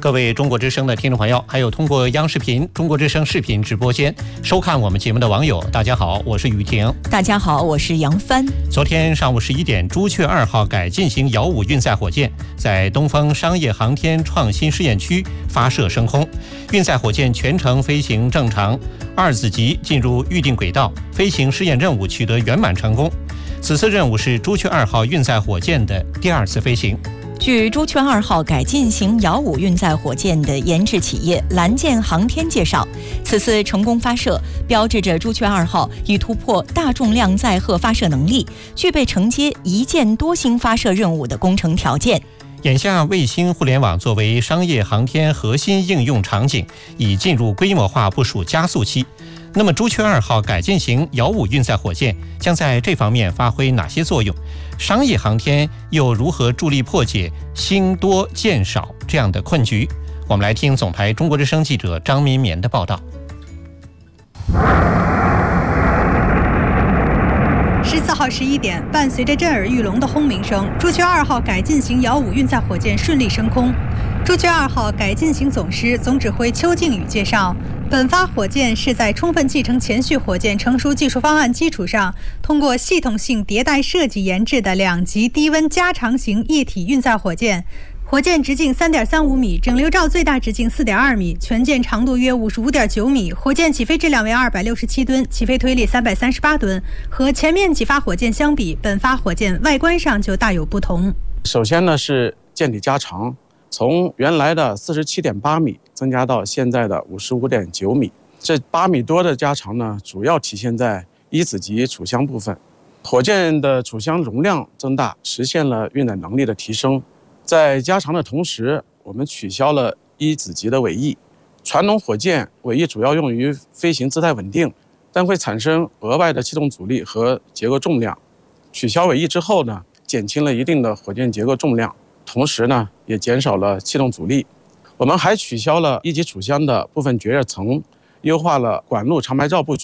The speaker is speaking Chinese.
各位中国之声的听众朋友，还有通过央视频、中国之声视频直播间收看我们节目的网友，大家好，我是雨婷。 大家好，我是杨帆。 昨天上午11点，朱雀2号改进型遥五运载火箭在东风商业航天创新试验区发射升空，运载火箭全程飞行正常，2子级进入预定轨道，飞行试验任务取得圆满成功。此次任务是朱雀2号运载火箭的第2次飞行。 据朱雀2号改进型遥五运载火箭的研制企业蓝箭航天介绍，此次成功发射标志着朱雀2号已突破大重量载荷发射能力，具备承接一箭多星发射任务的工程条件。 眼下，卫星互联网作为商业航天核心应用场景，已进入规模化部署加速期。那么，朱雀2号改进型遥五运载火箭将在这方面发挥哪些作用？商业航天又如何助力破解星多箭少这样的困局？我们来听总台中国之声记者张绵绵的报道。 14号11点，伴随着震耳欲聋的轰鸣声，朱雀2号改进型遥五运载火箭顺利升空。朱雀2号改进型总师、总指挥邱靖宇介绍，本发火箭是在充分继承前续火箭成熟技术方案基础上，通过系统性迭代设计研制的2级低温加长型液体运载火箭。火箭直径3.35米，整流罩最大直径4.2米，全舰长度约55.9米。火箭起飞质量为267吨，起飞推力338吨。和前面几发火箭相比，本发火箭外观上就大有不同。 首先呢是舰体加长，从原来的47.8米增加到现在的55.9米。这8米多的加长呢，主要体现在1子级储箱部分。火箭的储箱容量增大，实现了运载能力的提升。在加长的同时，我们取消了1子级的尾翼。传统火箭尾翼主要用于飞行姿态稳定，但会产生额外的气动阻力和结构重量。取消尾翼之后呢，减轻了一定的火箭结构重量，同时呢，也减少了气动阻力。我们还取消了1级储箱的部分绝热层，优化了管路长排罩布局。